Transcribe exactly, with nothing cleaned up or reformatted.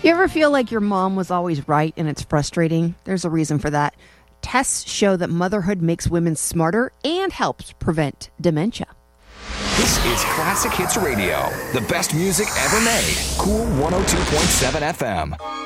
You ever feel like your mom was always right and it's frustrating? There's a reason for that. Tests show that motherhood makes women smarter and helps prevent dementia. This is Classic Hits Radio, the best music ever made. Cool one oh two point seven F M.